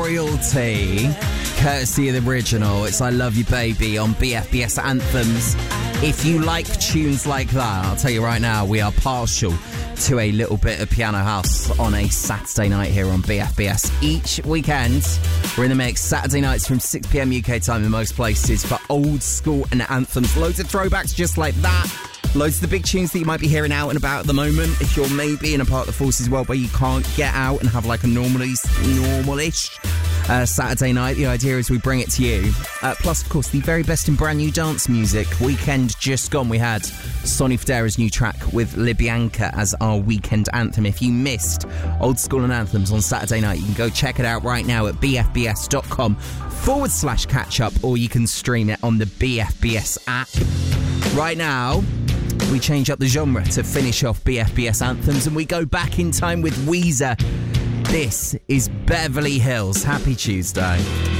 royalty, courtesy of the original. It's I Love You Baby on BFBS Anthems. If you like tunes like that, I'll tell you right now, we are partial to a little bit of piano house on a Saturday night here on BFBS. Each weekend, we're in the mix Saturday nights from 6 p.m. UK time in most places for old school and anthems. Loads of throwbacks just like that. Loads of the big tunes that you might be hearing out and about at the moment. If you're maybe in a part of the forces world where you can't get out and have like a normalish Saturday night, the idea is we bring it to you. Plus, of course, the very best in brand new dance music. Weekend just gone, we had Sonny Fodera's new track with Libyanka as our weekend anthem. If you missed old school and anthems on Saturday night, you can go check it out right now at bfbs.com/catch up, or you can stream it on the BFBS app. Right now, we change up the genre to finish off BFBS Anthems and we go back in time with Weezer. This is Beverly Hills. Happy Tuesday.